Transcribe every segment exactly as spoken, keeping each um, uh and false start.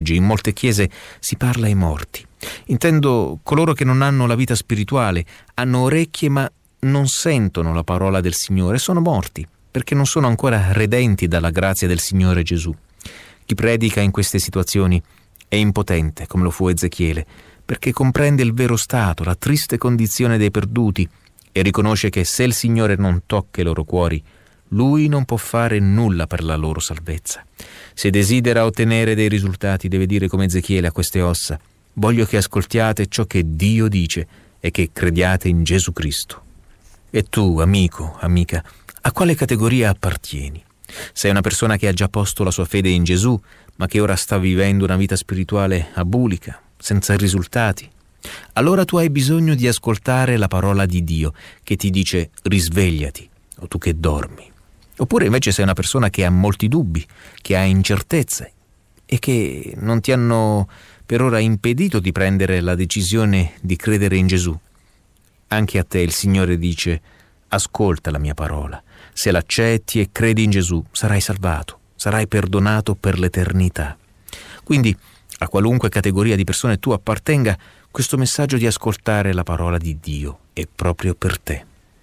In molte chiese si parla ai morti. Intendo coloro che non hanno la vita spirituale, hanno orecchie ma non sentono la parola del Signore, sono morti perché non sono ancora redenti dalla grazia del Signore Gesù. Chi predica in queste situazioni è impotente, come lo fu Ezechiele, perché comprende il vero stato, la triste condizione dei perduti e riconosce che se il Signore non tocca i loro cuori, Lui non può fare nulla per la loro salvezza. Se desidera ottenere dei risultati, deve dire come Ezechiele a queste ossa: voglio che ascoltiate ciò che Dio dice e che crediate in Gesù Cristo. E tu, amico, amica, a quale categoria appartieni? Sei una persona che ha già posto la sua fede in Gesù, ma che ora sta vivendo una vita spirituale abulica, senza risultati? Allora tu hai bisogno di ascoltare la parola di Dio che ti dice: risvegliati, o tu che dormi. Oppure invece sei una persona che ha molti dubbi, che ha incertezze e che non ti hanno per ora impedito di prendere la decisione di credere in Gesù. Anche a te il Signore dice: ascolta la mia parola. Se l'accetti e credi in Gesù, sarai salvato, sarai perdonato per l'eternità. Quindi, a qualunque categoria di persone tu appartenga, questo messaggio di ascoltare la parola di Dio è proprio per te.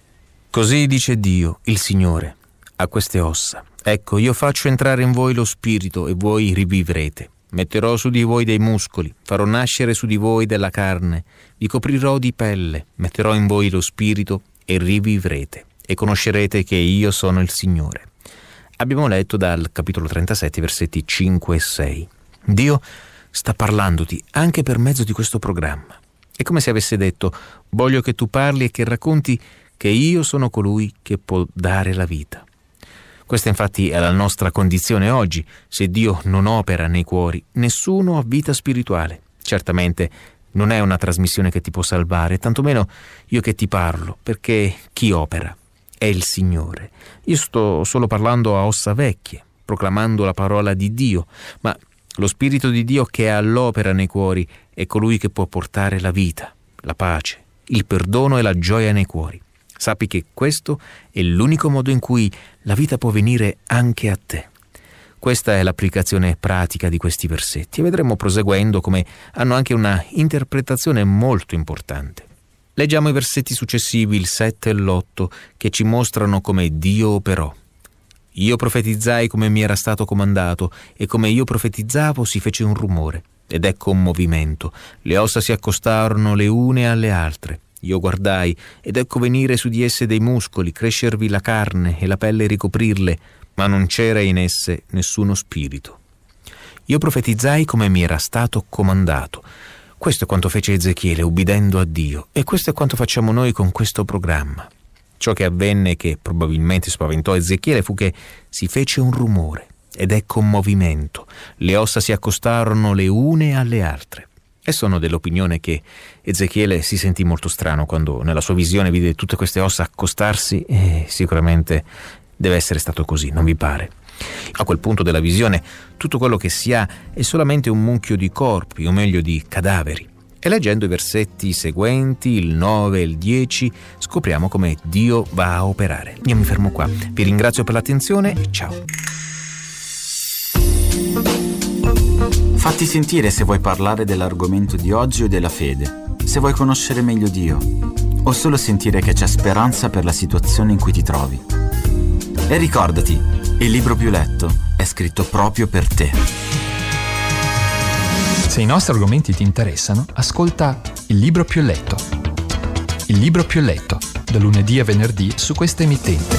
Così dice Dio, il Signore, a queste ossa: ecco, io faccio entrare in voi lo spirito e voi rivivrete. Metterò su di voi dei muscoli, farò nascere su di voi della carne, vi coprirò di pelle, metterò in voi lo spirito e rivivrete, e conoscerete che io sono il Signore. Abbiamo letto dal capitolo trentasette, versetti cinque e sei. Dio sta parlandoti anche per mezzo di questo programma. È come se avesse detto: voglio che tu parli e che racconti che io sono colui che può dare la vita. Questa infatti è la nostra condizione oggi. Se Dio non opera nei cuori, nessuno ha vita spirituale. Certamente non è una trasmissione che ti può salvare, tantomeno io che ti parlo, perché chi opera è il Signore. Io sto solo parlando a ossa vecchie, proclamando la parola di Dio, ma lo Spirito di Dio che è all'opera nei cuori è colui che può portare la vita, la pace, il perdono e la gioia nei cuori. Sappi che questo è l'unico modo in cui la vita può venire anche a te. Questa è l'applicazione pratica di questi versetti e vedremo proseguendo come hanno anche una interpretazione molto importante. Leggiamo i versetti successivi, il sette e l'otto, che ci mostrano come Dio operò. Io profetizzai come mi era stato comandato, e come io profetizzavo si fece un rumore, ed ecco un movimento. Le ossa si accostarono le une alle altre. Io guardai, ed ecco venire su di esse dei muscoli, crescervi la carne e la pelle ricoprirle, ma non c'era in esse nessuno spirito. Io profetizzai come mi era stato comandato. Questo è quanto fece Ezechiele, ubbidendo a Dio, e questo è quanto facciamo noi con questo programma. Ciò che avvenne, che probabilmente spaventò Ezechiele, fu che si fece un rumore, ed ecco un movimento. Le ossa si accostarono le une alle altre. E sono dell'opinione che Ezechiele si sentì molto strano quando nella sua visione vide tutte queste ossa accostarsi, e sicuramente deve essere stato così, non vi pare? A quel punto della visione tutto quello che si ha è solamente un mucchio di corpi, o meglio di cadaveri. E leggendo i versetti seguenti, il nove e il dieci, scopriamo come Dio va a operare. Io mi fermo qua, vi ringrazio per l'attenzione e ciao. Fatti sentire se vuoi parlare dell'argomento di oggi o della fede, se vuoi conoscere meglio Dio, o solo sentire che c'è speranza per la situazione in cui ti trovi. E ricordati, il libro più letto è scritto proprio per te. Se i nostri argomenti ti interessano, ascolta Il libro più letto. Il libro più letto, da lunedì a venerdì su questa emittente.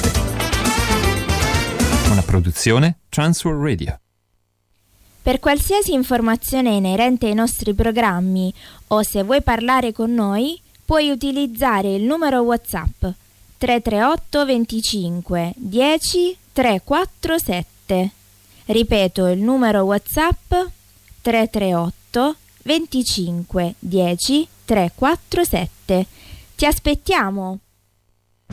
Una produzione Transworld Radio. Per qualsiasi informazione inerente ai nostri programmi o se vuoi parlare con noi, puoi utilizzare il numero WhatsApp tre tre otto venticinque dieci trecentoquarantasette. Ripeto il numero WhatsApp tre tre otto venticinque dieci trecentoquarantasette. Ti aspettiamo!